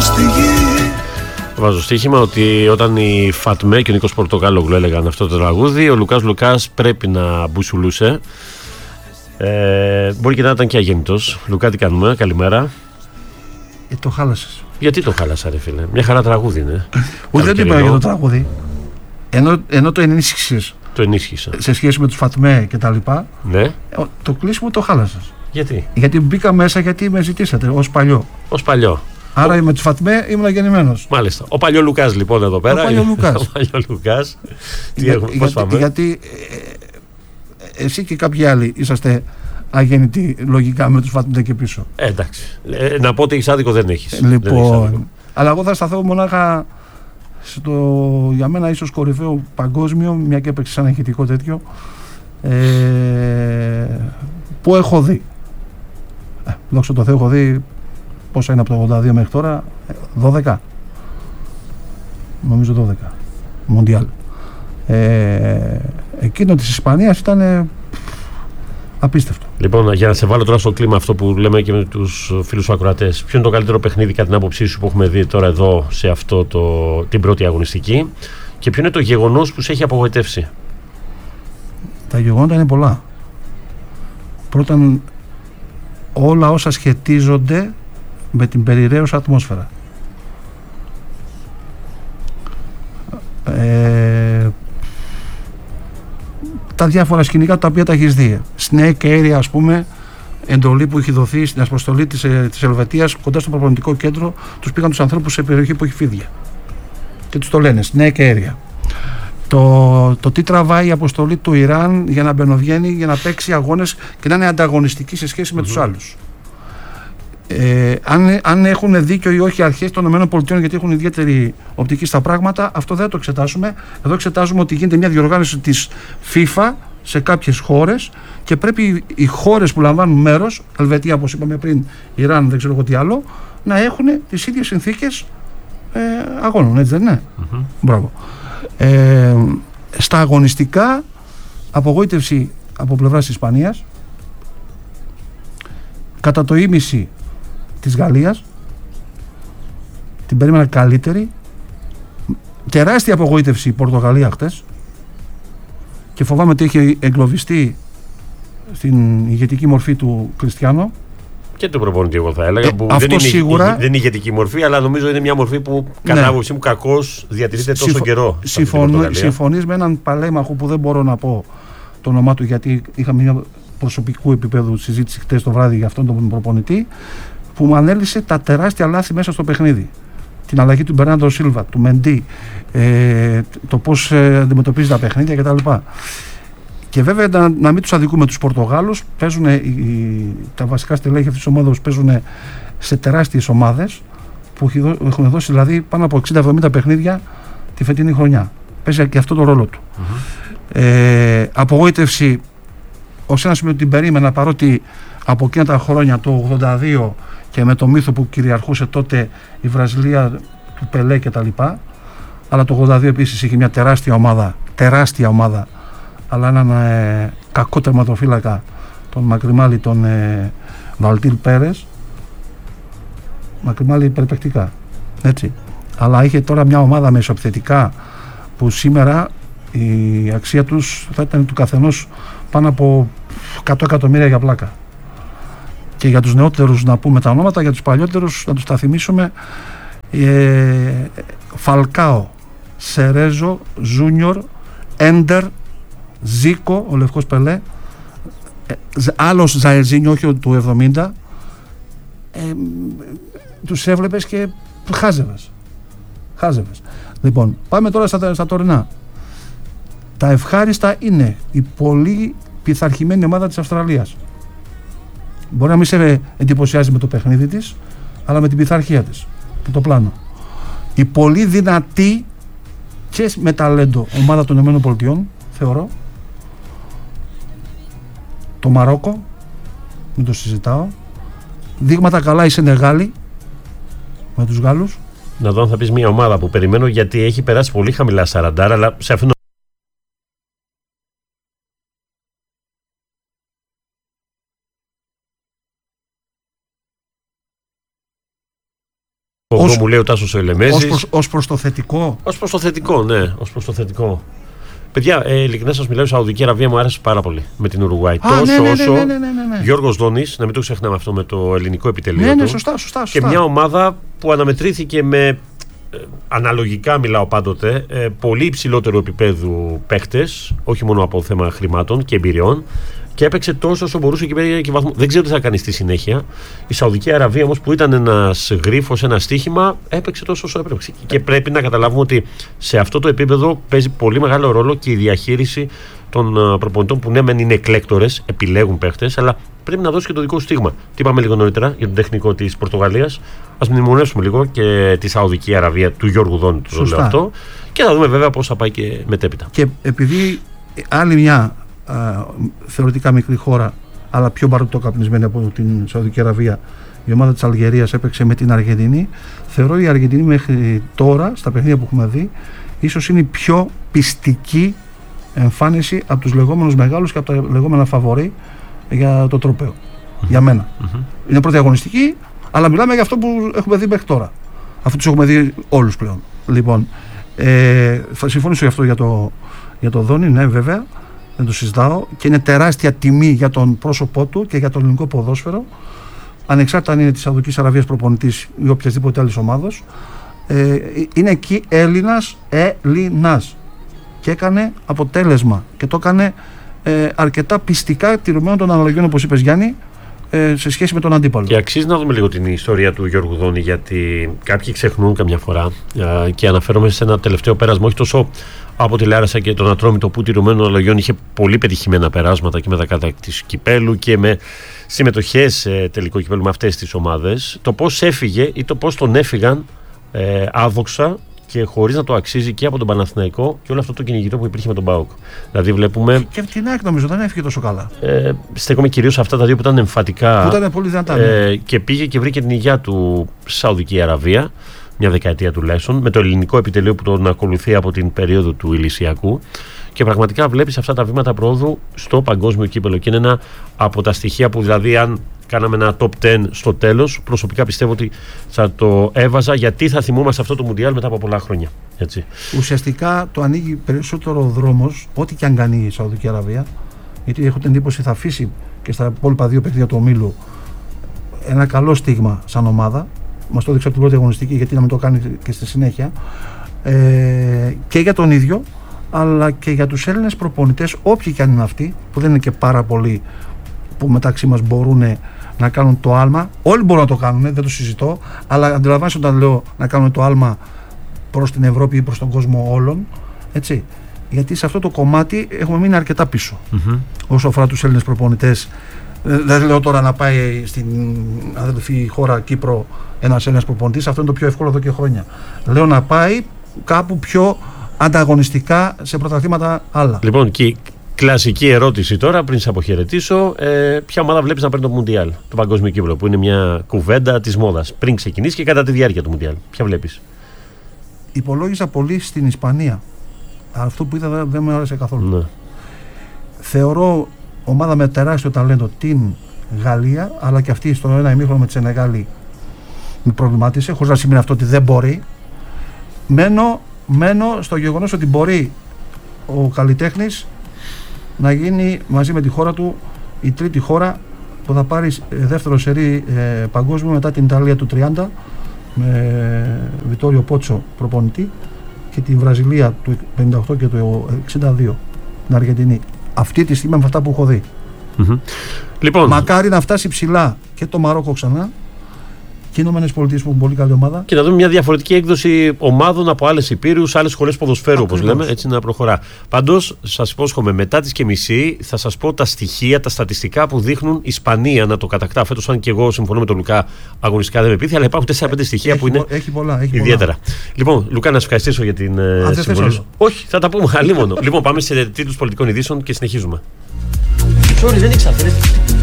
στη γη. Βάζω στοίχημα ότι όταν η Φατμέ και ο Νίκος Πορτοκάλογλου έλεγαν αυτό το τραγούδι, ο Λουκάς Λουκάς πρέπει να μπουσουλούσε. Μπορεί και να ήταν και αγέννητος. Λουκά, τι κάνουμε, καλημέρα. Το χάλασες. Γιατί το χάλασα, ρε φίλε? Μια χαρά τραγούδι είναι. Ούτε δεν είπα για το τραγούδι. Ενώ το ενίσχυσες. Το ενίσχυσα. Σε σχέση με τους Φατμέ και τα λοιπά. Ναι. Το κλείσιμο το χάλασες. Γιατί μπήκα μέσα, γιατί με ζητήσατε ως παλιό. Ως παλιό. Άρα με τους Φατμέ ήμουν γεννημένος. Μάλιστα. Ο παλιό Λουκάς λοιπόν εδώ πέρα. Ο παλιό Λουκάς. Πώς πάμε? Γιατί εσύ και κάποιοι άλλοι είσαστε αγέννητοι λογικά με τους Φατμέ και πίσω. Εντάξει. Να πω ότι έχεις άδικο δεν έχεις. Λοιπόν. Αλλά εγώ θα σταθώ μονάχα στο για μένα ίσως κορυφαίο παγκόσμιο, μια και έπαιξε σαν ηχητικό τέτοιο, που έχω δει. Δόξα τω Θεώ, έχω δει πόσα είναι από το 82 μέχρι τώρα, 12. Νομίζω 12. Μοντιάλ. Εκείνο της Ισπανίας ήταν απίστευτο. Λοιπόν, για να σε βάλω τώρα στο κλίμα αυτό που λέμε και με τους φίλους ακροατές, ποιο είναι το καλύτερο παιχνίδι κατά την άποψή σου που έχουμε δει τώρα εδώ σε αυτό την πρώτη αγωνιστική, και ποιο είναι το γεγονός που σε έχει απογοητεύσει? Τα γεγονότα είναι πολλά. Πρώτα, όλα όσα σχετίζονται με την περιραίωσα ατμόσφαιρα. Τα διάφορα σκηνικά τα οποία τα έχεις δει. Snake Area, ας πούμε, εντολή που έχει δοθεί στην αποστολή της Ελβετίας κοντά στο προπονητικό κέντρο, τους πήγαν τους ανθρώπους σε περιοχή που έχει φίδια και τους το λένε Snake Area. Το τι τραβάει η αποστολή του Ιράν για να μπαινοβγαίνει, για να παίξει αγώνες και να είναι ανταγωνιστική σε σχέση με τους άλλους. Αν έχουν δίκιο ή όχι αρχές των ΗΠΑ, γιατί έχουν ιδιαίτερη οπτική στα πράγματα, αυτό δεν θα το εξετάσουμε. Εδώ εξετάζουμε ότι γίνεται μια διοργάνωση της FIFA σε κάποιες χώρες και πρέπει οι χώρες που λαμβάνουν μέρος, Ελβετία όπως είπαμε πριν, Ιράν, δεν ξέρω εγώ τι άλλο, να έχουν τις ίδιες συνθήκες αγώνων, έτσι δεν είναι? Μπράβο. Στα αγωνιστικά, απογοήτευση από πλευράς της Ισπανίας, κατά το ίμιση της Γαλλίας, την περίμενα καλύτερη. Τεράστια απογοήτευση η Πορτογαλία χτες και φοβάμαι ότι έχει εγκλωβιστεί στην ηγετική μορφή του Κριστιάνο και του προπονητή, εγώ θα έλεγα, που αυτό δεν είναι ηγετική μορφή, αλλά νομίζω είναι μια μορφή που κατά άποψή μου κακώς διατηρείται τόσο καιρό. Συμφωνείς με έναν παλέμαχο που δεν μπορώ να πω το όνομά του, γιατί είχαμε μια προσωπικού επίπεδου συζήτηση χτες το βράδυ για αυτόν τον προπονητή, που μου ανέλησε τα τεράστια λάθη μέσα στο παιχνίδι. Την αλλαγή του Μπερνάντο Σίλβα, του Μεντί, το πώς αντιμετωπίζει τα παιχνίδια κτλ. Και βέβαια να μην τους αδικούμε τους Πορτογάλους, τα βασικά στελέχη αυτής της ομάδας παίζουν σε τεράστιες ομάδες που έχουν δώσει δηλαδή πάνω από 60-70 παιχνίδια τη φετινή χρονιά. Παίζει και αυτό το ρόλο του. Απογοήτευση ως ένα σημείο την περίμενα, παρότι από εκείνα τα χρόνια, το 82 και με το μύθο που κυριαρχούσε τότε η Βραζιλία του Πελέ και τα λοιπά, αλλά το 82 επίσης είχε μια τεράστια ομάδα, αλλά έναν κακό τερματοφύλακα, τον Μακριμάλη, τον Βαλτίρ Πέρες, Μακριμάλη υπερπαικτικά, έτσι. Αλλά είχε τώρα μια ομάδα με ισοπιθετικά που σήμερα η αξία τους θα ήταν του καθενός πάνω από 100 εκατομμύρια για πλάκα. Και για τους νεότερους να πούμε τα ονόματα, για τους παλιότερους να τους τα θυμίσουμε: Φαλκάο, Σερέζο, Ζούνιορ, Έντερ, Ζίκο, ο Λευκός Πελέ, άλλος Ζαερζίνιο, όχι του 70. Τους έβλεπες και χάζευες. Λοιπόν, πάμε τώρα στα τωρινά. Τα ευχάριστα είναι η πολύ πειθαρχημένη ομάδα της Αυστραλίας. Μπορεί να μην σε εντυπωσιάζει με το παιχνίδι της, αλλά με την πειθαρχία της και το πλάνο. Η πολύ δυνατή και με ταλέντο ομάδα των ΗΠΑ, θεωρώ. Το Μαρόκο, μην το συζητάω. Δείγματα καλά η Σενεγάλη με τους Γάλλους. Να δω αν θα πεις μια ομάδα που περιμένω, γιατί έχει περάσει πολύ χαμηλά 40, αλλά σε αφήνω 8 μου λέει ο Τάσος ο Ελεμέζης. Ως προς το θετικό. Ως προς το θετικό, ναι. Ως προς το θετικό. Παιδιά, ειλικρινά σας μιλάω, η Σαουδική Αραβία μου άρεσε πάρα πολύ με την Ουρουγουάη. Τόσο όσο Γιώργος Δόνης, να μην το ξεχνάμε αυτό με το ελληνικό επιτελείο του. Σωστά. Και μια ομάδα που αναμετρήθηκε με, αναλογικά μιλάω πάντοτε, πολύ υψηλότερο επίπεδου παίχτες, όχι μόνο από θέμα χρημάτων και εμπειριών, και έπαιξε τόσο όσο μπορούσε και πήρε και βαθμό. Δεν ξέρω τι θα κάνει στη συνέχεια. Η Σαουδική Αραβία όμως, που ήταν ένας γρίφος, ένα στοίχημα, έπαιξε τόσο όσο έπρεπε. Και πρέπει να καταλάβουμε ότι σε αυτό το επίπεδο παίζει πολύ μεγάλο ρόλο και η διαχείριση των προπονητών, που ναι, μεν είναι εκλέκτορες, επιλέγουν παίχτες, αλλά πρέπει να δώσει και το δικό του στίγμα. Τι είπαμε λίγο νωρίτερα για τον τεχνικό της Πορτογαλίας. Ας μνημονεύσουμε λίγο και τη Σαουδική Αραβία του Γιώργου Δόνη, το λέω αυτό. Και θα δούμε βέβαια πώς θα πάει και μετέπειτα. Και επειδή άλλη μια θεωρητικά μικρή χώρα, αλλά πιο μπαρουτοκαπνισμένη από την Σαουδική Αραβία, η ομάδα της Αλγερίας έπαιξε με την Αργεντινή, θεωρώ η Αργεντινή μέχρι τώρα, στα παιχνίδια που έχουμε δει, ίσως είναι η πιο πιστική εμφάνιση από τους λεγόμενους μεγάλους και από τα λεγόμενα φαβορί για το τροπαίο. Για μένα. Είναι πρώτη αγωνιστική, αλλά μιλάμε για αυτό που έχουμε δει μέχρι τώρα. Αφού τους έχουμε δει όλους πλέον. Λοιπόν, θα συμφωνήσω γι' αυτό για το Δόνη, ναι, βέβαια. Δεν το συζητάω, και είναι τεράστια τιμή για τον πρόσωπό του και για το ελληνικό ποδόσφαιρο, ανεξάρτητα αν είναι της Σαουδικής Αραβίας προπονητής ή οποιασδήποτε άλλης ομάδος. Είναι εκεί Έλληνας και έκανε αποτέλεσμα και το έκανε αρκετά πιστικά, τηρουμένων των αναλογιών, όπως είπες Γιάννη, σε σχέση με τον αντίπαλο. Και αξίζει να δούμε λίγο την ιστορία του Γιώργου Δόνη, γιατί κάποιοι ξεχνούν καμιά φορά, και αναφέρομαι σε ένα τελευταίο πέρασμα, όχι τόσο από τη Λάρασα και τον Ατρόμητο, που τηρουμένων αναλογιών είχε πολύ πετυχημένα περάσματα και με τα κατακτήσεις κυπέλου και με συμμετοχές σε τελικό κυπέλου με αυτές τις ομάδες. Το πώς έφυγε ή το πώς τον έφυγαν άδοξα και χωρίς να το αξίζει και από τον Παναθηναϊκό και όλο αυτό το κυνηγητό που υπήρχε με τον ΠΑΟΚ. Δηλαδή βλέπουμε. Και την ΑΕΚ νομίζω δεν έφυγε τόσο καλά. Στέκομαι κυρίως σε αυτά τα δύο που ήταν εμφατικά. Που ήταν πολύ δυνατά. Και πήγε και βρήκε την υγεία του Σαουδική Αραβία, μια δεκαετία τουλάχιστον, με το ελληνικό επιτελείο που τον ακολουθεί από την περίοδο του Ηλυσιακού. Και πραγματικά βλέπεις αυτά τα βήματα προόδου στο παγκόσμιο κύπελο. Και είναι ένα από τα στοιχεία που, δηλαδή, αν κάναμε ένα top 10 στο τέλος, προσωπικά πιστεύω ότι θα το έβαζα, γιατί θα θυμόμαστε αυτό το Μουντιάλ μετά από πολλά χρόνια. Έτσι. Ουσιαστικά το ανοίγει περισσότερο ο δρόμος, ό,τι και αν κάνει η Σαουδική Αραβία, γιατί έχω την εντύπωση θα αφήσει και στα υπόλοιπα δύο παιχνίδια του ομίλου ένα καλό στίγμα σαν ομάδα. Μας το έδειξε από την πρώτη αγωνιστική, γιατί να μην το κάνει και στη συνέχεια. Και για τον ίδιο, αλλά και για τους Έλληνες προπονητές, όποιοι και αν είναι αυτοί, που δεν είναι και πάρα πολλοί που μεταξύ μας μπορούν να κάνουν το άλμα. Όλοι μπορούν να το κάνουν, δεν το συζητώ, αλλά αντιλαμβάνεσαι όταν λέω να κάνουν το άλμα προς την Ευρώπη ή προς τον κόσμο όλων, έτσι. Γιατί σε αυτό το κομμάτι έχουμε μείνει αρκετά πίσω. Όσο αφορά τους Έλληνες προπονητές. Δεν λέω τώρα να πάει στην αδελφή χώρα Κύπρο ένας Έλληνας προπονητής, αυτό είναι το πιο εύκολο εδώ και χρόνια. Λέω να πάει κάπου πιο ανταγωνιστικά σε πρωταθλήματα άλλα. Λοιπόν, και κλασική ερώτηση τώρα, πριν σε αποχαιρετήσω, ποια ομάδα βλέπεις να παίρνει το Μουντιάλ, το παγκόσμιο κύπελο, που είναι μια κουβέντα της μόδας, πριν ξεκινήσει και κατά τη διάρκεια του Μουντιάλ? Ποια βλέπεις? Υπολόγιζα πολύ στην Ισπανία. Αυτό που είδα δεν μου άρεσε καθόλου. Ναι. Θεωρώ ομάδα με τεράστιο ταλέντο την Γαλλία, αλλά και αυτή στο ένα ημίχρονο με τη Σενεγάλη με προβλημάτισε, χωρίς να σημαίνει αυτό ότι δεν μπορεί. Μένω στο γεγονός ότι μπορεί ο καλλιτέχνης να γίνει μαζί με τη χώρα του η τρίτη χώρα που θα πάρει δεύτερο σερί παγκόσμιο μετά την Ιταλία του 30 με Βιτόριο Πότσο προπονητή και τη Βραζιλία του 58 και του 62, την Αργεντινή. Αυτή τη στιγμή με αυτά που έχω δει. Λοιπόν, μακάρι να φτάσει ψηλά και το Μαρόκο ξανά και οι Ηνωμένες Πολιτείες που έχουν πολύ καλή ομάδα. Και να δούμε μια διαφορετική έκδοση ομάδων από άλλες υπήρους, άλλες σχολές ποδοσφαίρου, όπως λέμε, έτσι να προχωρά. Πάντως, σας υπόσχομαι, μετά τις και μισή θα σας πω τα στοιχεία, τα στατιστικά που δείχνουν Ισπανία να το κατακτά φέτος. Αν και εγώ συμφωνώ με τον Λουκά, αγωνιστικά δεν με πείθει, αλλά υπάρχουν 4-5 στοιχεία που είναι ιδιαίτερα. Λοιπόν, Λουκά, να σας ευχαριστήσω για την συμβολή σου. Όχι, θα τα πούμε αλλήμονο. Λοιπόν, πάμε σε τίτλους πολιτικών ειδήσεων και συνεχίζουμε.